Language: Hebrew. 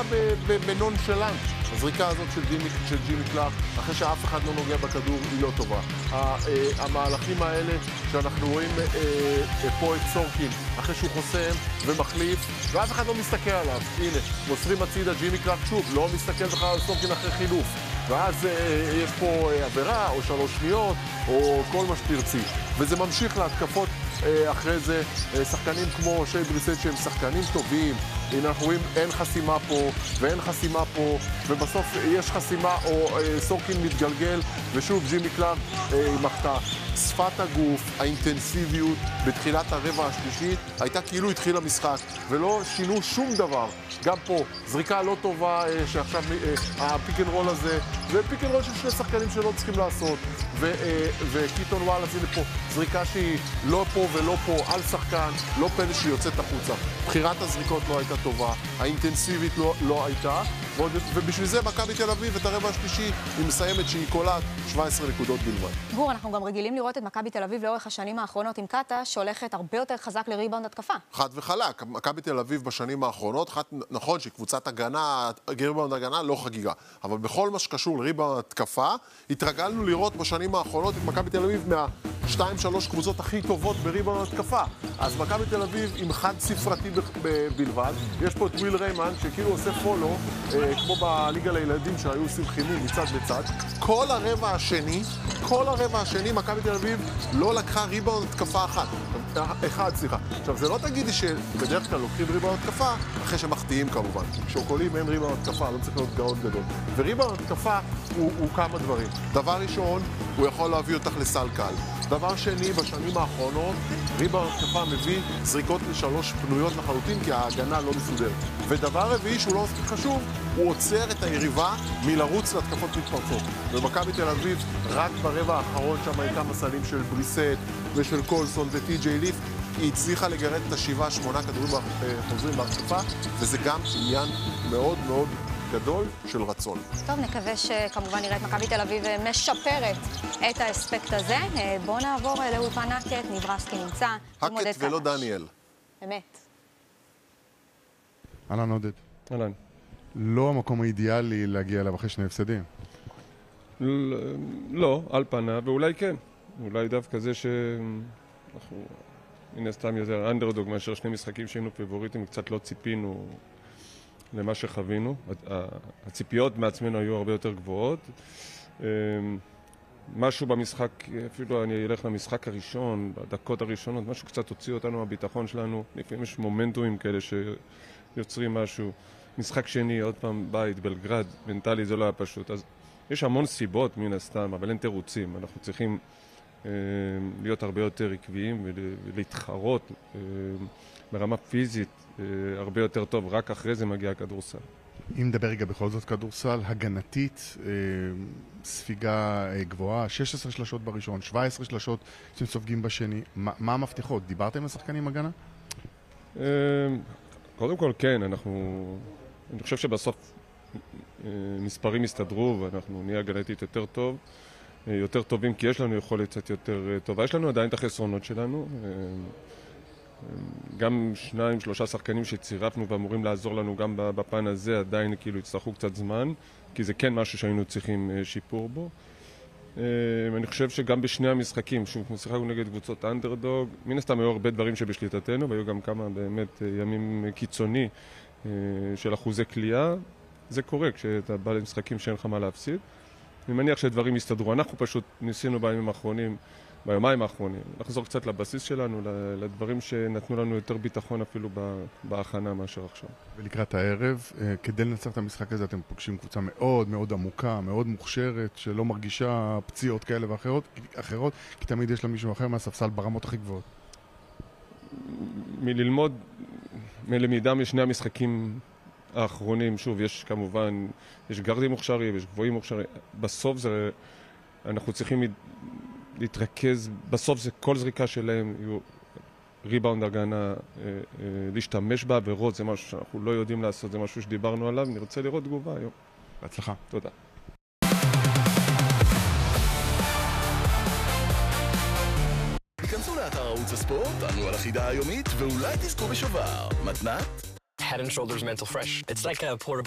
בנונשלנט. הזריקה הזאת של ג'ימי קלארק, אחרי שאף אחד לא נוגע בכדור, היא לא טובה. המהלכים האלה שאנחנו רואים פה את סורקין, אחרי שהוא חוסם ומחליף, ואף אחד לא מסתכל עליו. הנה, מוסרים הצידה, ג'ימי קלארק שוב, לא מסתכל בכלל על סורקין אחרי חילוף. ואז יש פה עבירה, או 3 שניות, או כל מה שתרצי. וזה ממשיך להתקפות אחרי זה, שחקנים כמו שי בריסט שהם שחקנים טובים. הנה אנחנו רואים, אין חסימה פה, ואין חסימה פה, ובסוף יש חסימה, או סורקין מתגלגל, ושוב ג'ימי קלארק מחטא. שפת הגוף, האינטנסיביות בתחילת הרבע השלישי, הייתה כאילו התחיל המשחק, ולא שינו שום דבר. גם פה, זריקה לא טובה, שעכשיו הפיק אנד רול הזה, זה פיק אנד רול של 2 שחקנים שלא צריכים לעשות, וקיטון וואלאס, הנה פה, זריקה שהיא לא פה ולא פה, על שחקן, לא פלא שהיא יוצאת החוצה. בחירת הזריקות לא הייתה טובה, האינטנסיבית לא הייתה, ובשביל זה מכבי תל אביב את הרבע השלישי היא מסיימת שהיא קולעת 17 נקודות בלבד. גור, אנחנו גם רגילים לראות את מכבי תל אביב לאורך השנים האחרונות עם קאטה, שהולכת הרבה יותר חזק לריבאונד התקפה. חד וחלק, מכבי תל אביב בשנים האחרונות, נכון שקבוצת הגנה, ריבאונד הגנה לא חגיגה, אבל בכל מה שקשור לריבאונד התקפה, התרגלנו לראות בשנים האחרונות את מכבי תל אביב מה-2-3 קבוצות הכי טובות בריבאונד התקפה. אז מכבי תל אביב עם חד ספרתי בלבד, יש פה את וויל ריימן שכאילו עושה פולו, כמו בליגה לילדים שהיו עושים חימום מצד לצד. כל הרבע השני, מכבי תל אביב לא לקחה ריבאונד התקפה אחד. עכשיו, זה לא תגידי שבדרך כלל לוקחים ריבאונד התקפה אחרי שמחטיאים כמובן. כשעוקולים אין ריבאונד התקפה, לא צריך להיות גאון גדול. וריבאונד התקפה הוא כמה דברים. דבר ראשון, הוא יכול להביא אותך לסל קל. דבר שני, בשנים האחרונות, ריבאונד התקפה מביא זריקות ל3 פנויות לחלוטין, כי ההגנה לא מסודרת. ודבר רביעי שהוא לא מספיק חשוב, הוא עוצר את היריבה מלרוץ להתקפות מתפרצות. ומכבי תל אביב, רק ברבע האחרון שם הייתה מסלים של בריסט ושל קולסון וטי.ג'יי ליף, היא הצליחה לגרד את 7-8 כדורים חוזרים בהתקפה, וזה גם עניין מאוד מאוד גדול של רצון. טוב, נקווה שכמובן נראה את מכבי תל אביב משפרת את האספקט הזה. בואו נעבור לאולפן הקט, נברסקי נמצא. הקט ולא דניאל. אמת. אהלן עודד. אהלן. לא המקום האידיאלי להגיע אליו אחרי 2 הפסדים. לא, על פניו, ואולי כן. אולי דווקא זה שאנחנו, הנה סתם יותר אנדרדוג מאשר 2 משחקים שהיינו פיבוריטים, קצת לא ציפינו למה שחווינו. הציפיות מעצמנו היו הרבה יותר גבוהות. משהו במשחק, אפילו אני אלך למשחק הראשון, בדקות הראשונות, משהו קצת הוציא אותנו מהביטחון שלנו. לפעמים יש מומנטומים כאלה שיוצרים משהו. משחק שני, עוד פעם בית, בלגרד, מנטלי זה לא היה פשוט. אז יש המון סיבות מן הסתם, אבל אין תירוצים. אנחנו צריכים להיות הרבה יותר עקביים ולהתחרות ברמה פיזית הרבה יותר טוב. רק אחרי זה מגיע הכדורסל. אם נדבר רגע בכל זאת כדורסל, הגנתית, ספיגה גבוהה, 16 שלשות בראשון, 17 שלשות שאתם סופגים בשני. מה המפתחות? דיברתם עם השחקנים הגנה? קודם כל כן, אני חושב שבסוף מספרים יסתדרו ואנחנו נהיה הגנתית יותר טוב, יותר טובים, כי יש לנו יכולת קצת יותר טובה. יש לנו עדיין את החסרונות שלנו, גם 2-3 שחקנים שצירפנו ואמורים לעזור לנו גם בפן הזה, עדיין כאילו יצטרכו קצת זמן, כי זה כן משהו שהיינו צריכים שיפור בו. אני חושב שגם בשני המשחקים, שוב, שיחקנו נגד קבוצות אנדרדוג, מן הסתם היו הרבה דברים שבשליטתנו, והיו גם כמה באמת ימים קיצוני של אחוזי קליעה. זה קורה כשאתה בא למשחקים שאין לך מה להפסיד. אני מניח שדברים יסתדרו. אנחנו פשוט ניסינו ביומיים האחרונים, לחזור קצת לבסיס שלנו, לדברים שנתנו לנו יותר ביטחון אפילו בהכנה מאשר עכשיו. ולקראת הערב, כדי לנצח את המשחק הזה, אתם פוגשים קבוצה מאוד מאוד עמוקה, מאוד מוכשרת, שלא מרגישה פציעות כאלה ואחרות, כי תמיד יש לה מישהו אחר מהספסל ברמות הכי גבוהות. מלמידה משני המשחקים האחרונים, שוב, יש כמובן, יש גרדים מוכשרים, יש גבוהים מוכשרים. בסוף זה, אנחנו צריכים להתרכז, בסוף זה כל זריקה שלהם, יהיו ריבאונד הגנה, להשתמש בעבירות, זה משהו שאנחנו לא יודעים לעשות, זה משהו שדיברנו עליו, נרצה לראות תגובה היום. בהצלחה. תודה. תיכנסו לאתר ערוץ הספורט, ענו על החידה היומית, ואולי תזכו בשובר. מתנת? Head and Shoulders Mental Fresh. It's like a portable